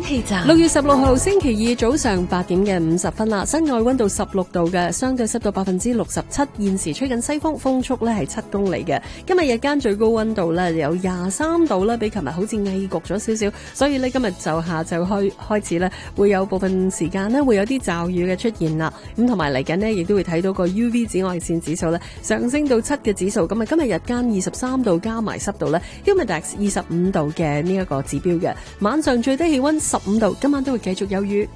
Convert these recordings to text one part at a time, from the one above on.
氣站 6月16號星期二早上8點嘅50分啦，室外溫度16度嘅，相對濕度67%，現時吹緊西風，風速咧係7公里嘅。今日日間最高溫度咧有23度啦，比琴日好似翳焗咗少少，所以咧今日就下晝開始咧會有部分時間咧會有啲驟雨嘅出現啦。咁同埋嚟緊呢亦都會睇到個 UV 紫外線指數咧上升到7嘅指數，咁啊今日日間23度加埋濕度咧 Humidex 25度嘅呢一個指標嘅，晚上最低氣溫15度，今晚都會繼續有雨。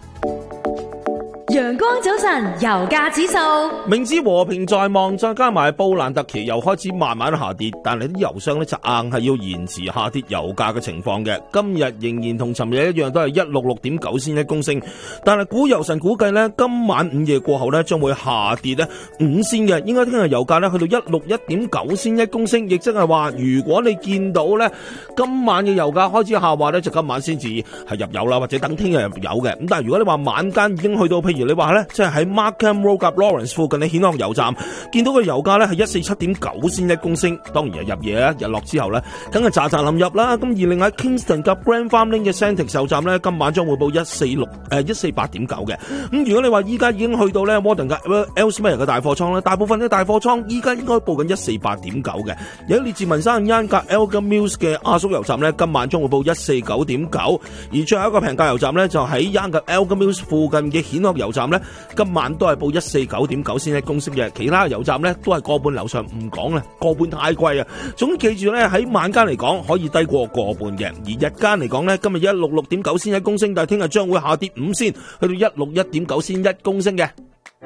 陽光早晨，油價指數明知和平在望，再加埋布蘭特期又開始慢慢下跌，但係啲油商咧就硬係要延遲下跌油價嘅情況嘅。今日仍然同尋日一樣，都係166.9仙一公升，但係股油神估計咧，今晚午夜過後咧將會下跌咧5仙嘅，應該聽日油價咧去到161.9仙一公升，亦即係話，如果你見到咧今晚嘅油價開始下滑咧，就今晚先至係入油啦，或者等聽日入油嘅。咁但係如果你話晚間已經去到，譬如你話咧，即係喺 Markham Road 及 Lawrence 附近嘅蜆殼油站，見到個油價咧係147.9仙一公升。當然入夜日落之後咧，梗係喳喳冧入啦。咁而另外 Kingston 及 Grand Farm Lane 嘅 Santix 油站咧，今晚將會報148.9嘅。咁如果你話依家已經去到咧 Warden 嘅 Ellesmere 嘅大貨倉咧，大部分嘅大貨倉依家應該報緊148.9嘅。有列治文山 Yan 及 Elgin Mills 嘅阿叔油站咧，今晚將會報149.9。而最後一個平價油站咧，就喺 Yan 及 Elgin Mills 附近嘅蜆殼油站咧，今晚都係報149.9仙一公升嘅。其他油站咧都係個半樓上，唔講啦，個半太貴啊。總記住咧，喺晚間嚟講可以低過個半嘅，而日間嚟講咧，今日166.9仙一公升，但係聽日將會下跌5仙，去到161.9仙一公升嘅。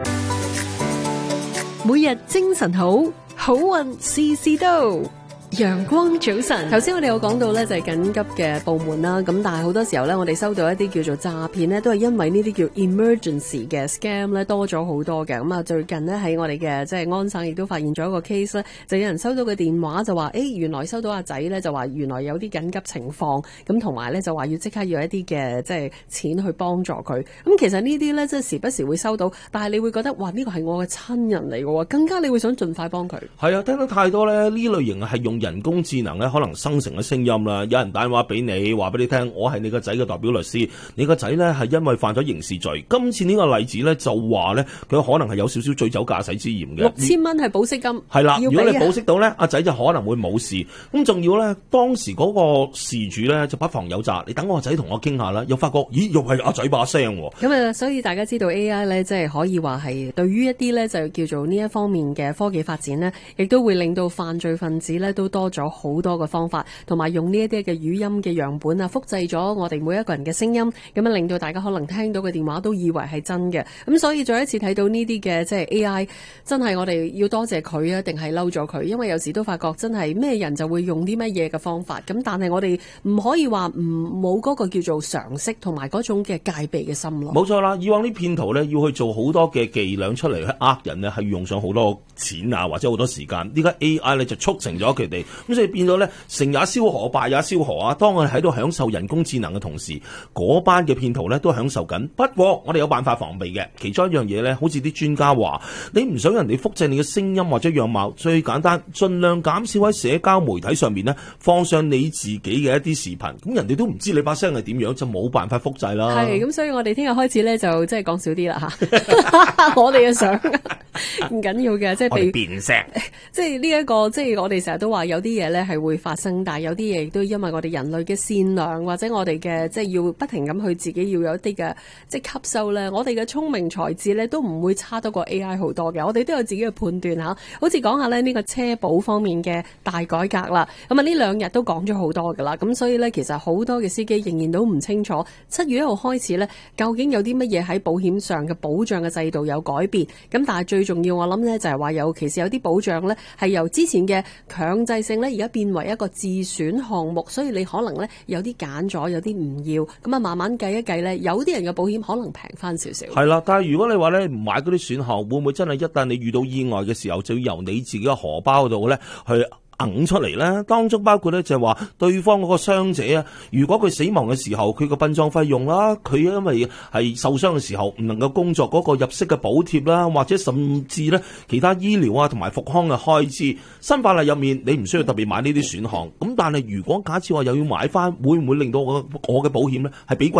每日精神好，好運事事都。陽光早晨，頭先我哋有講到咧就係緊急嘅部門啦，咁但係好多時候咧我哋收到一啲叫做詐騙咧，都係因為呢啲叫 emergency 嘅 scam 咧多咗好多嘅。咁啊最近咧喺我哋嘅即係安省亦都發現咗一個 case 咧，就有人收到個電話就話原來收到阿仔咧就話原來有啲緊急情況，咁同埋咧就話要即刻要一啲嘅即係錢去幫助佢。咁其實呢啲咧即係時不時會收到，但係你會覺得哇呢個係我嘅親人嚟嘅喎，更加你會想盡快幫佢。 係啊，聽得太多咧呢類型係用人工智能咧可能生成嘅聲音啦，有人打電話俾你，話俾你聽，我係你個仔嘅代表律師，你個仔咧係因為犯咗刑事罪。今次呢個例子咧就話咧佢可能係有少少醉酒駕駛之嫌嘅 ，6000蚊係保釋金。係啦， 如果你保釋到咧，阿仔就可能會冇事。咁仲要咧，當時嗰個事主咧就不妨有詐，你等我個仔同我傾下啦，又發覺咦又係阿仔把聲。 咁啊，所以大家知道 AI 咧，即係可以話係對於一啲咧就叫做呢一方面嘅科技發展咧，亦都會令到犯罪分子咧都多咗好多嘅方法，同埋用呢一啲嘅語音嘅樣本啊，複製咗我哋每一個人嘅聲音，咁樣令到大家可能聽到嘅電話都以為係真嘅。咁所以再一次睇到呢啲嘅即係 AI，真係我哋要多謝佢啊，定係嬲咗佢？因為有時都發覺真係咩人就會用啲乜嘢嘅方法，咁但係我哋唔可以話冇嗰個叫做常識同埋嗰種嘅戒備嘅心咯。 冇錯啦，以往啲騙徒咧要去做好多嘅伎倆出嚟去呃人咧，係用上好多錢啊或者好多時間。而家 AI 咧就促成咗佢哋，咁所以變咗咧成也蕭何，敗也蕭何啊！當我哋喺度享受人工智能嘅同時，嗰班嘅騙徒咧都享受緊。不過我哋有辦法防備嘅，其中一樣嘢咧，好似啲專家話，你唔想人哋複製你嘅聲音或者樣貌，最簡單，盡量減少喺社交媒體上面咧放上你自己嘅一啲視頻，咁人哋都唔知你把聲係點樣，就冇辦法複製啦。 係咁，所以我哋聽日開始咧就即係講少啲啦吓。我哋嘅相唔緊要嘅，即係我哋變聲， 即係呢一個，即係我哋成日都話有啲嘢咧係會發生，但係有啲嘢亦都因為我哋人類嘅善良，或者我哋嘅即係要不停咁去自己要有一啲嘅即係吸收咧，我哋嘅聰明才智咧都唔會差得過 AI 好多嘅。我哋都有自己嘅判斷吓，好似講下咧呢個車保方面嘅大改革啦。咁啊呢2日都講咗好多噶啦，咁所以咧其實好多嘅司機仍然都唔清楚7月1號開始咧究竟有啲乜嘢喺保險上嘅保障嘅制度有改變。咁但係最重要我諗咧就係話尤其是有啲保障咧係由之前嘅強制性咧而家變為一個自選項目，所以你可能咧有啲揀咗，有啲唔要，咁啊慢慢計一計咧，有啲人嘅保險可能平翻少少。 係啦，但係如果你話咧唔買嗰啲選項，會唔會真係一旦你遇到意外嘅時候，就要由你自己嘅荷包度咧去揞出嚟咧？當中包括咧就係話對方嗰個傷者啊，如果佢死亡嘅時候，佢個殯葬費用啦，佢因為係受傷嘅時候唔能夠工作嗰個入息嘅補貼啦，或者甚至咧其他醫療啊同埋復康嘅開支，新法例入面你唔需要特別買呢啲選項。咁但係如果假設話又要買翻，會唔會令到我嘅保險咧係比